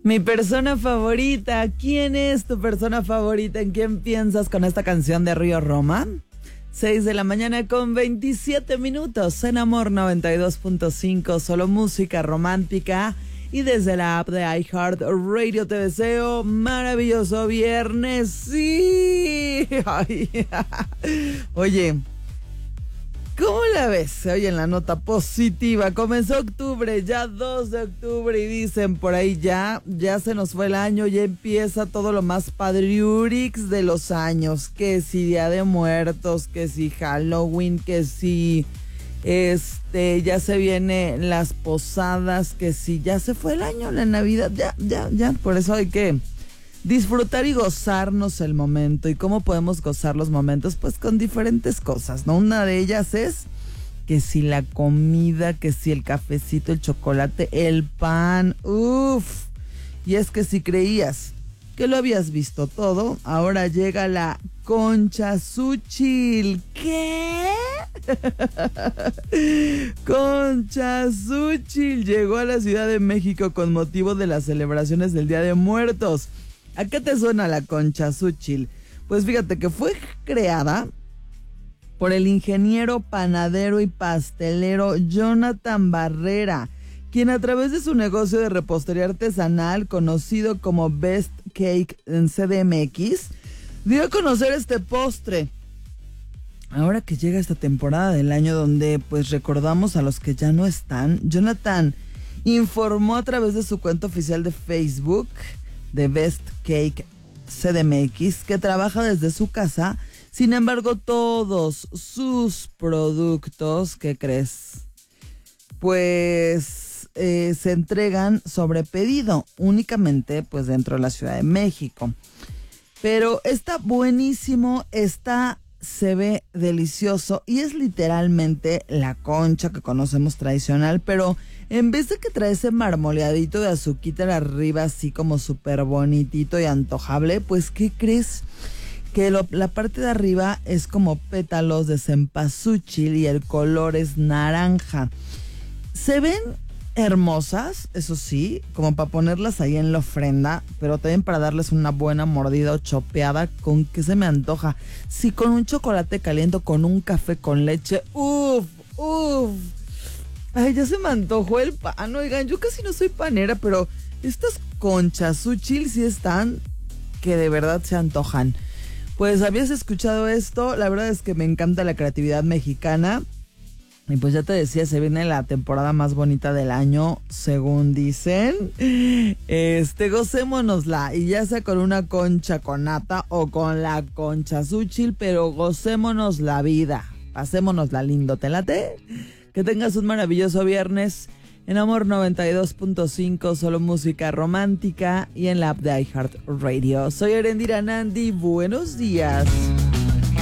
Mi persona favorita. ¿Quién es tu persona favorita? ¿En quién piensas con esta canción de Río Roma? 6 de la mañana con 27 minutos en Amor 92.5, solo música romántica. Y desde la app de iHeartRadio te deseo maravilloso viernes. ¡Sí! Ay, oye, ¿cómo la ves? Oye, en la nota positiva, comenzó octubre, ya 2 de octubre y dicen por ahí ya se nos fue el año, ya empieza todo lo más padriurix de los años, que si Día de Muertos, que si Halloween, que si ya se vienen las posadas, que si ya se fue el año, la Navidad, ya, por eso hay que disfrutar y gozarnos el momento. ¿Y cómo podemos gozar los momentos? Pues con diferentes cosas, ¿no? Una de ellas es que si la comida, que si el cafecito, el chocolate, el pan, uff. Y es que si creías que lo habías visto todo, ahora llega la Conchasúchil. ¿Qué? Conchasúchil llegó a la Ciudad de México con motivo de las celebraciones del Día de Muertos. ¿A qué te suena la Conchasúchil? Pues fíjate que fue creada por el ingeniero, panadero y pastelero Jonathan Barrera, quien a través de su negocio de repostería artesanal, conocido como Best Cake en CDMX, dio a conocer este postre. Ahora que llega esta temporada del año donde pues recordamos a los que ya no están, Jonathan informó a través de su cuenta oficial de Facebook de Best Cake CDMX que trabaja desde su casa. Sin embargo, todos sus productos, ¿qué crees? Pues se entregan sobre pedido, únicamente pues dentro de la Ciudad de México. Pero está buenísimo, se ve delicioso y es literalmente la concha que conocemos tradicional, pero en vez de que trae ese marmoleadito de azuquita arriba así como súper bonitito y antojable, pues ¿qué crees? Que la parte de arriba es como pétalos de cempasúchil y el color es naranja. Se ven hermosas, eso sí, como para ponerlas ahí en la ofrenda, pero también para darles una buena mordida o chopeada. ¿Con qué se me antoja? Sí, con un chocolate caliente, con un café con leche. ¡Uf! Ay, ya se me antojó el pan. Oigan, yo casi no soy panera, pero estas Conchasúchil sí están que de verdad se antojan. Pues, ¿habías escuchado esto? La verdad es que me encanta la creatividad mexicana. Y pues ya te decía, se viene la temporada más bonita del año, según dicen. Gocémonosla. Y ya sea con una concha con nata o con la Conchasúchil, pero gocémonos la vida. Pasémonosla lindo, ¿te late? Que tengas un maravilloso viernes en Amor 92.5, solo música romántica y en la app de iHeartRadio. Soy Erendira Nandi, buenos días.